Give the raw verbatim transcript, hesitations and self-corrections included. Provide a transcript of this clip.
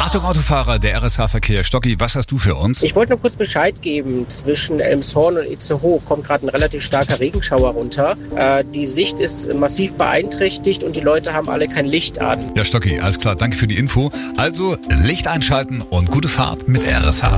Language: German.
Achtung Autofahrer, der R S H-Verkehr. Stocki, was hast du für uns? Ich wollte nur kurz Bescheid geben, zwischen Elmshorn und Itzehoe kommt gerade ein relativ starker Regenschauer runter. Äh, die Sicht ist massiv beeinträchtigt und die Leute haben alle kein Licht an. Ja, Stocki, alles klar, danke für die Info. Also Licht einschalten und gute Fahrt mit R S H.